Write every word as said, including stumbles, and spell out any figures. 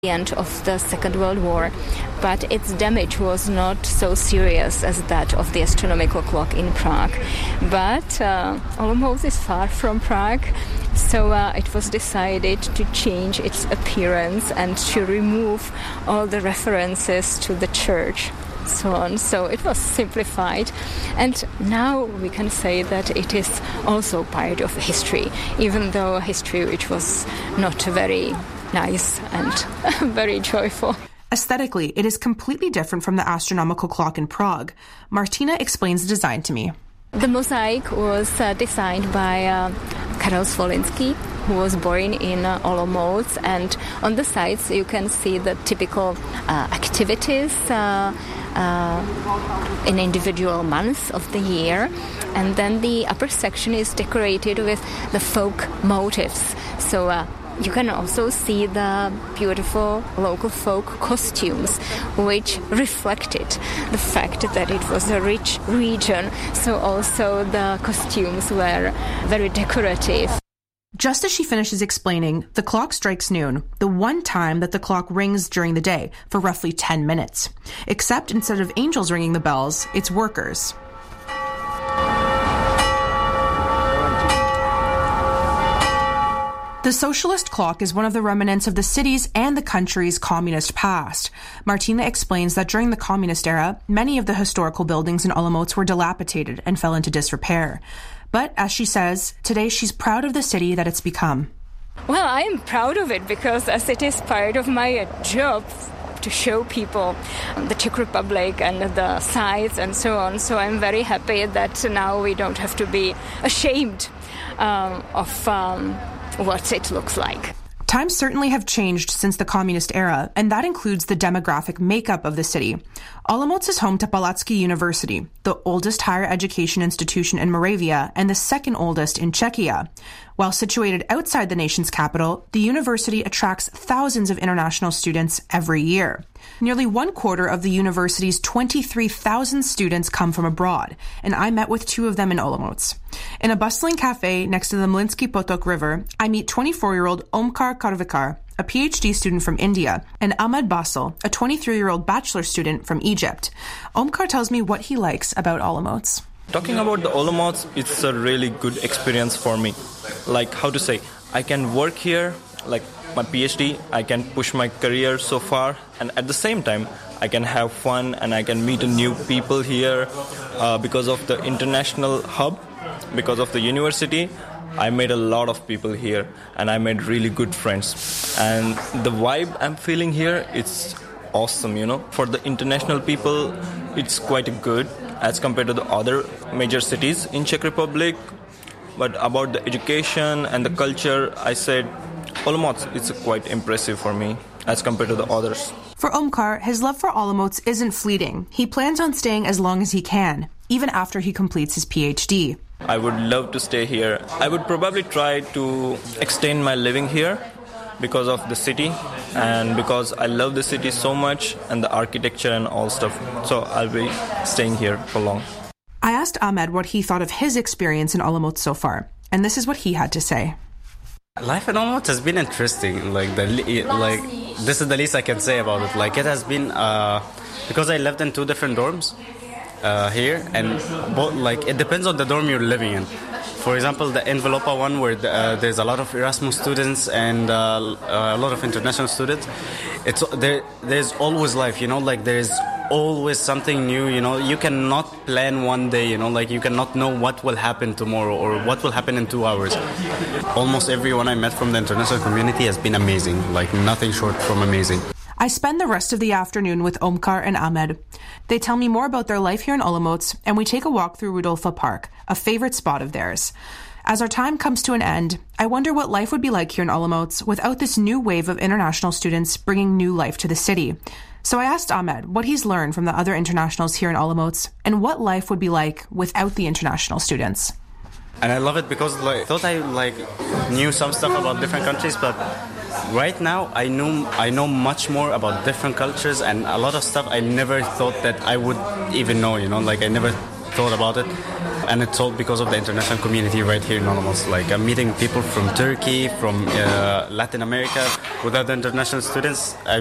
the end of the Second World War, but its damage was not so serious as that of the astronomical clock in Prague. But uh, Olomouc is far from Prague, so uh, it was decided to change its appearance and to remove all the references to the church. So on. So it was simplified, and now we can say that it is also part of history, even though history which was not very nice and very joyful. Aesthetically, it is completely different from the astronomical clock in Prague. Martina explains the design to me. The mosaic was uh, designed by uh, Karel Svolinský, who was born in uh, Olomouc, and on the sides you can see the typical uh, activities uh, uh, in individual months of the year, and then the upper section is decorated with the folk motifs. So uh, you can also see the beautiful local folk costumes, which reflected the fact that it was a rich region. So also the costumes were very decorative. Just as she finishes explaining, the clock strikes noon, the one time that the clock rings during the day for roughly ten minutes. Except instead of angels ringing the bells, it's workers. The socialist clock is one of the remnants of the city's and the country's communist past. Martina explains that during the communist era, many of the historical buildings in Olomouc were dilapidated and fell into disrepair. But, as she says, today she's proud of the city that it's become. Well, I am proud of it because as it is part of my job to show people the Czech Republic and the sites and so on. So I'm very happy that now we don't have to be ashamed um, of um, what it looks like. Times certainly have changed since the communist era, and that includes the demographic makeup of the city. Olomouc is home to Palacký University, the oldest higher education institution in Moravia and the second oldest in Czechia. While situated outside the nation's capital, the university attracts thousands of international students every year. Nearly one quarter of the university's twenty-three thousand students come from abroad, and I met with two of them in Olomouc. In a bustling cafe next to the Mlynský potok River, I meet twenty-four-year-old Omkar Karvikar, a P H D student from India, and Ahmed Basel, a twenty-three-year-old bachelor student from Egypt. Omkar tells me what he likes about Olomouc. Talking about the Olomouc, it's a really good experience for me. Like, how to say, I can work here, like my P H D, I can push my career so far, and at the same time, I can have fun and I can meet new people here uh, because of the international hub, because of the university. I made a lot of people here and I made really good friends. And the vibe I'm feeling here, it's awesome, you know. For the international people, it's quite good as compared to the other major cities in Czech Republic. But about the education and the culture, I said Olomouc is quite impressive for me as compared to the others. For Omkar, his love for Olomouc isn't fleeting. He plans on staying as long as he can, even after he completes his P H D. I would love to stay here. I would probably try to extend my living here because of the city and because I love the city so much and the architecture and all stuff. So I'll be staying here for long. I asked Ahmed what he thought of his experience in Olomouc so far, and this is what he had to say. Life in Olomouc has been interesting. Like the like, this is the least I can say about it. Like it has been uh, because I lived in two different dorms uh, here, and both like it depends on the dorm you're living in. For example, the Envelopa one, where the, uh, there's a lot of Erasmus students and uh, a lot of international students. It's there. There's always life, you know. Like there's always something new, you know. You cannot plan one day, you know. Like you cannot know what will happen tomorrow or what will happen in two hours. Almost everyone I met from the international community has been amazing. Like nothing short from amazing. I spend the rest of the afternoon with Omkar and Ahmed. They tell me more about their life here in Olomouc, and we take a walk through Rudolfa Park, a favorite spot of theirs. As our time comes to an end, I wonder what life would be like here in Olomouc without this new wave of international students bringing new life to the city. So I asked Ahmed what he's learned from the other internationals here in Olomouc and what life would be like without the international students. And I love it because like, I thought I like knew some stuff about different countries, but right now I know I know much more about different cultures and a lot of stuff I never thought that I would even know, you know, like I never thought about it. and it's all because of the international community right here in Olomouc. Like I'm meeting people from Turkey, from uh, Latin America. Without the international students, I